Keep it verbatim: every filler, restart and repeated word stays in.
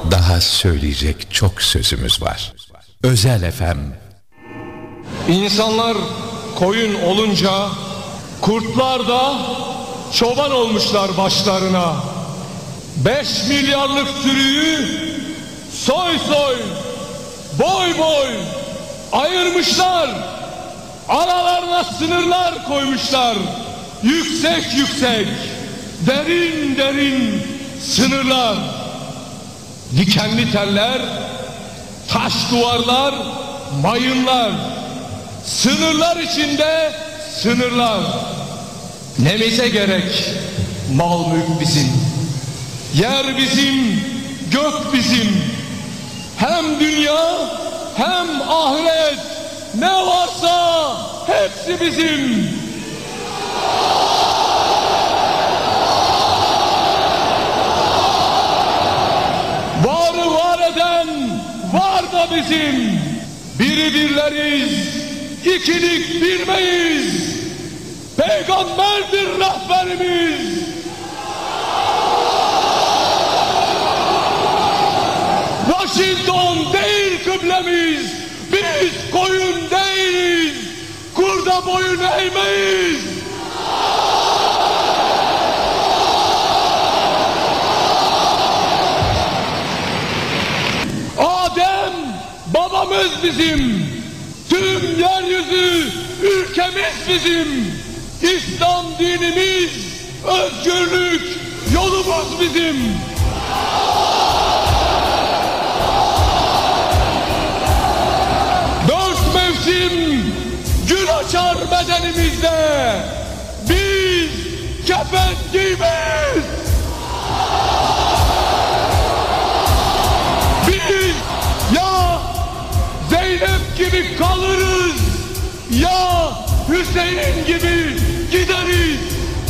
Daha söyleyecek çok sözümüz var. Özel F M. İnsanlar koyun olunca kurtlar da çoban olmuşlar başlarına. Beş milyarlık sürüyü soy soy, boy boy ayırmışlar. Aralarına sınırlar koymuşlar. Yüksek yüksek, derin derin sınırlar. Dikenli teller, taş duvarlar, mayınlar. Sınırlar içinde sınırlar. Nemize gerek, mal mülk bizim. Yer bizim, gök bizim. Hem dünya hem ahiret, ne varsa hepsi bizim. Varı var eden var da bizim. Biri birleriz, ikilik bilmeyiz. Peygamberdir rehberimiz. Washington değil kıblemiz. Biz koyun değiliz. Kurda boyun eğmeyiz. Adem babamız bizim. Tüm yeryüzü ülkemiz bizim. İslam dinimiz, özgürlük yolumuz bizim. Dört mevsim gün açar bedenimizde. Biz kefen giymeyiz. Biz ya Zeynep gibi kalırız, ya Hüseyin gibi gideriz.